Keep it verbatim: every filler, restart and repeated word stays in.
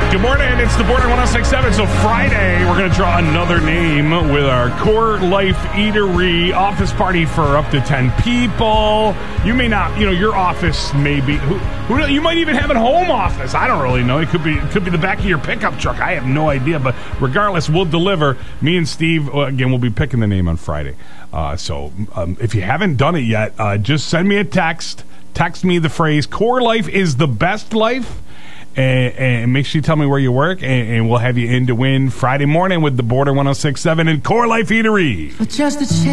Good morning. It's the Border one oh six point seven. So Friday, we're going to draw another name with our Core Life Eatery office party for up to ten people. You may not, you know, your office may be, who, who, you might even have a home office. I don't really know. It could be it could be the back of your pickup truck. I have no idea. But regardless, we'll deliver. Me and Steve, again, we'll be picking the name on Friday. Uh, so um, if you haven't done it yet, uh, just send me a text. Text me the phrase, Core Life is the best life. And, and make sure you tell me where you work, and, and we'll have you in to win Friday morning with the Border one oh six point seven and Core Life Eatery. Just a